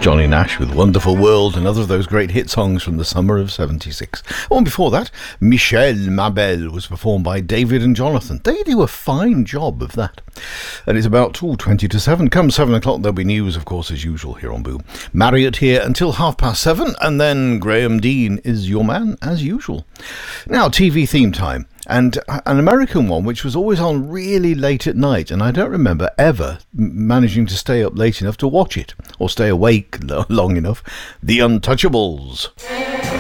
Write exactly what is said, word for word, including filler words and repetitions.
Johnny Nash with Wonderful World, another of those great hit songs from the summer of seventy-six. Oh, and before that, Michelle Ma Belle was performed by David and Jonathan. They do a fine job of that. And it's about ooh, twenty to seven. Come seven o'clock, there'll be news, of course, as usual here on Boo. Marriott here until half past seven, and then Graham Dean is your man, as usual. Now, T V theme time. And an American one, which was always on really late at night, and I don't remember ever managing to stay up late enough to watch it, or stay awake long enough. The Untouchables.